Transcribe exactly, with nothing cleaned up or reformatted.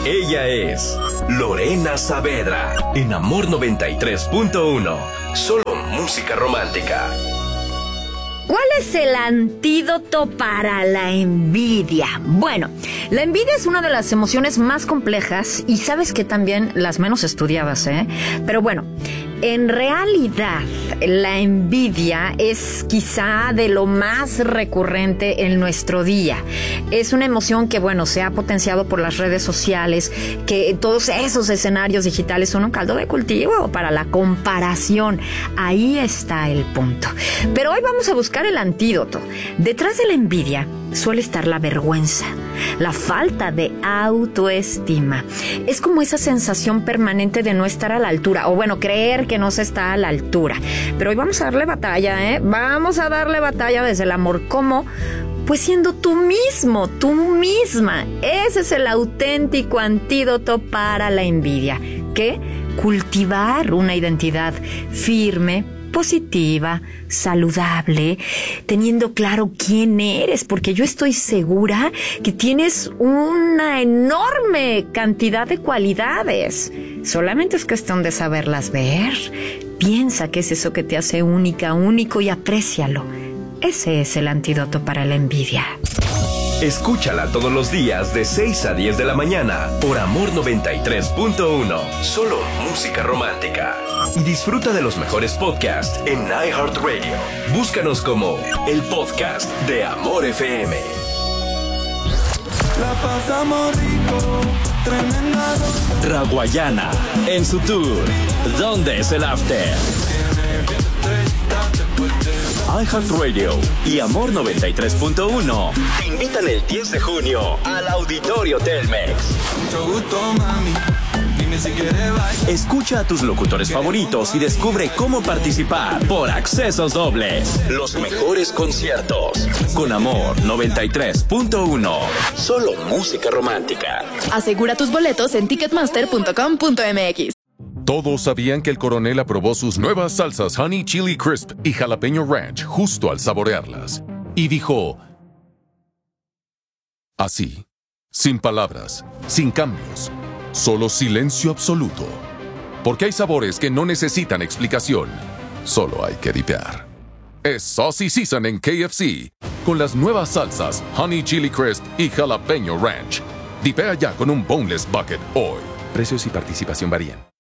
Ella es Lorena Saavedra en Amor noventa y tres punto uno. Solo música romántica. ¿Cuál es el antídoto para la envidia? Bueno, la envidia es una de las emociones más complejas y sabes que también las menos estudiadas, ¿eh? Pero bueno, en realidad la envidia es quizá de lo más recurrente en nuestro día. Es una emoción que, bueno, se ha potenciado por las redes sociales, que todos esos escenarios digitales son un caldo de cultivo para la comparación. Ahí está el punto. Pero hoy vamos a buscar el antídoto. Detrás de la envidia suele estar la vergüenza, la falta de autoestima. Es como esa sensación permanente de no estar a la altura, o bueno, creer que no se está a la altura. Pero hoy vamos a darle batalla, ¿eh? Vamos a darle batalla desde el amor. ¿Cómo? Pues siendo tú mismo, tú misma. Ese es el auténtico antídoto para la envidia. ¿Qué? Cultivar una identidad firme, positiva, saludable, teniendo claro quién eres, porque yo estoy segura que tienes una enorme cantidad de cualidades. Solamente es cuestión de saberlas ver. Piensa qué es eso que te hace única, único y aprécialo. Ese es el antídoto para la envidia. Escúchala todos los días de seis a diez de la mañana por Amor noventa y tres punto uno. Solo música romántica. Y disfruta de los mejores podcasts en iHeartRadio. Búscanos como el podcast de Amor F M. La pasamos rico, tremenda. Raguayana, en su tour ¿Dónde es el after? iHeartRadio y Amor noventa y tres punto uno te invitan el diez de junio al Auditorio Telmex. Mucho gusto, mami. Dime si quieres bailar. Escucha a tus locutores favoritos y descubre cómo participar por accesos dobles. Los mejores conciertos con Amor noventa y tres punto uno. Solo música romántica. Asegura tus boletos en ticketmaster punto com punto m x. Todos sabían que el coronel aprobó sus nuevas salsas Honey Chili Crisp y Jalapeño Ranch justo al saborearlas. Y dijo... así, sin palabras, sin cambios, solo silencio absoluto. Porque hay sabores que no necesitan explicación, solo hay que dipear. Es Saucy Season en K F C, con las nuevas salsas Honey Chili Crisp y Jalapeño Ranch. Dipea ya con un Boneless Bucket hoy. Precios y participación varían.